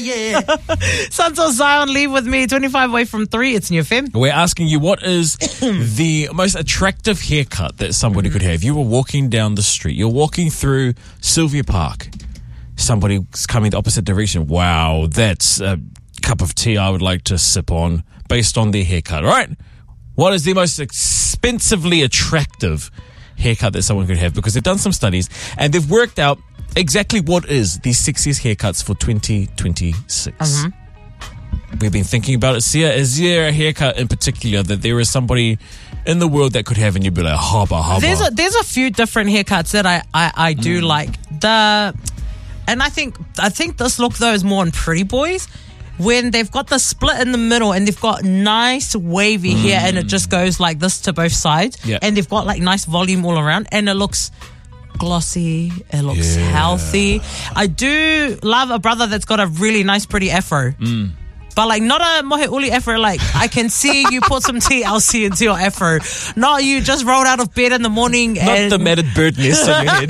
yeah. Sons of Zion, Leave With Me, 25 away from 3. It's New FM. We're asking you, what is the most attractive haircut that somebody could have? You were walking down the street. You're walking through Sylvia Park. Somebody's coming the opposite direction. Wow, that's a cup of tea I would like to sip on based on their haircut. All right. What is the most expensively attractive haircut that someone could have? Because they've done some studies and they've worked out exactly what is the sexiest haircuts for 2026. We've been thinking about it. Sia, is there a haircut in particular that there is somebody in the world that could have and you'd be like, haba. There's a few different haircuts that I do like. And I think this look though is more on pretty boys. When they've got the split in the middle and they've got nice wavy hair and it just goes like this to both sides. Yeah. And they've got like nice volume all around and it looks glossy, it looks healthy. I do love a brother that's got a really nice pretty afro. But like not a mohe uli afro, like I can see you put some TLC into your afro. Not you just rolled out of bed in the morning Not the matted bird nest on your head.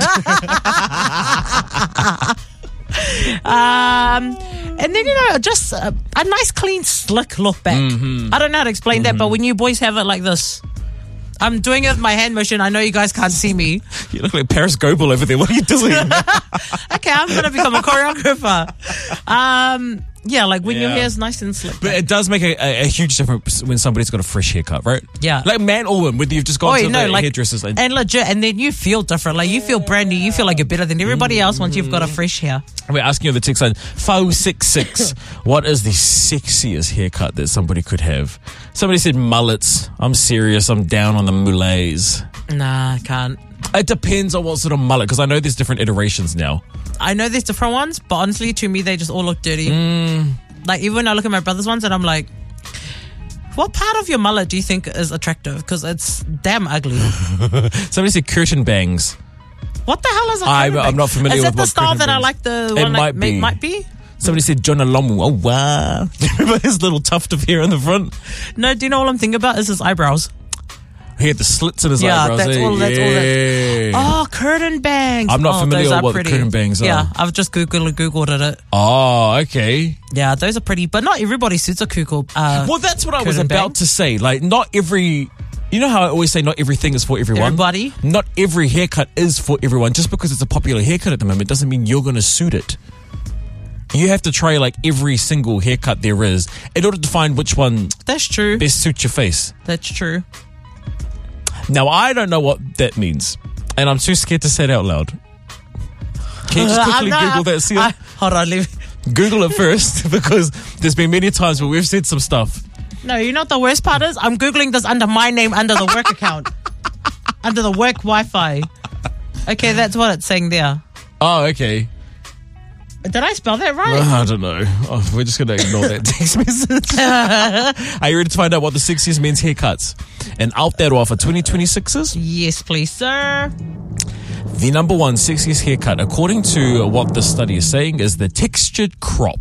And then, just a nice, clean, slick look back. I don't know how to explain that, but when you boys have it like this, I'm doing it with my hand motion. I know you guys can't see me. You look like Paris Goebel over there. What are you doing? Okay, I'm going to become a choreographer. Yeah, like when your hair is nice and slick. But it does make a huge difference when somebody's got a fresh haircut, right? Yeah. Like man or woman, whether you've just gone to the hairdressers. And legit, and then you feel different. Like you feel brand new. You feel like you're better than everybody else once you've got a fresh hair. We're asking you the text line, 466. What is the sexiest haircut that somebody could have? Somebody said mullets. I'm serious. I'm down on the mullets. Nah, I can't. It depends on what sort of mullet, because I know there's different iterations now. I know there's different ones, but honestly, to me, they just all look dirty. Like, even when I look at my brother's ones and I'm like, what part of your mullet do you think is attractive? Because it's damn ugly. Somebody said curtain bangs. What the hell is a curtain bang? I'm not familiar with what Is it the style that bangs. I like? The It one might that be. might be? Somebody said John Alomu. Oh, wow. Do you remember his little tuft of hair in the front? No, do you know what I'm thinking about? Is his eyebrows. He had the slits in his eyebrows. That's all. Oh, curtain bangs. I'm not familiar those with are what pretty. curtain bangs are. Yeah, I've just Googled it. Oh, okay. Yeah, those are pretty, but not everybody suits a cuckoo. Well, that's what I was curtain about bang. to say. Like, not every... You know how I always say not everything is for everyone? Everybody. Not every haircut is for everyone. Just because it's a popular haircut at the moment doesn't mean you're going to suit it. You have to try like every single haircut there is in order to find which one That's true. best suits your face. That's true. Now, I don't know what that means, and I'm too scared to say it out loud. Can you just quickly Google that, Sia? Hold on, leave. Google it first, because there's been many times where we've said some stuff. No, you know what the worst part is? I'm Googling this under my name, under the work account. Under the work Wi-Fi. Okay, that's what it's saying there. Oh, okay. Did I spell that right? I don't know. Oh, we're just going to ignore that text message. Are you ready to find out what the sexiest men's haircuts in Aotearoa for 2026 is? Yes, please, sir. The number one sexiest haircut, according to what the study is saying, is the textured crop.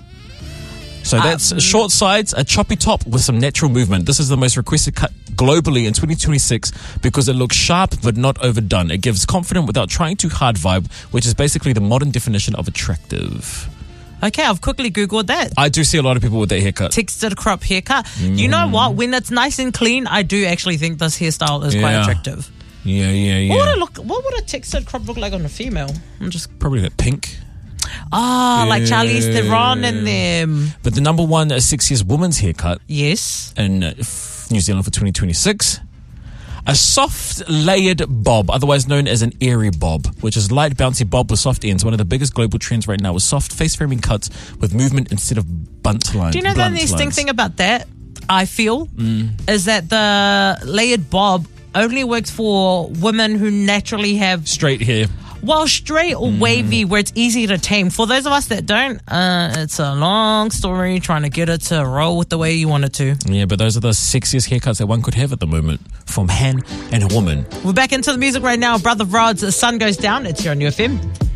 So that's short sides, a choppy top with some natural movement. This is the most requested cut globally in 2026 because it looks sharp but not overdone. It gives confident without trying too hard vibe, which is basically the modern definition of attractive. Okay, I've quickly Googled that. I do see a lot of people with that haircut. Textured crop haircut. You know what? When it's nice and clean, I do actually think this hairstyle is quite attractive. Yeah. What would a textured crop look like on a female? I'm just probably like pink. like Charlize Theron and them. But the number one sexiest woman's haircut, yes, in New Zealand for 2026, a soft layered bob, otherwise known as an airy bob, which is light bouncy bob with soft ends. One of the biggest global trends right now is soft face framing cuts with movement instead of bunt lines. Do you know the interesting thing about that? I feel is that the layered bob only works for women who naturally have straight hair. Well, straight or wavy, where it's easy to tame. For those of us that don't, it's a long story trying to get it to roll with the way you want it to. Yeah, but those are the sexiest haircuts that one could have at the moment for man and a woman. We're back into the music right now. Brother Rod's Sun Goes Down. It's here on UFM.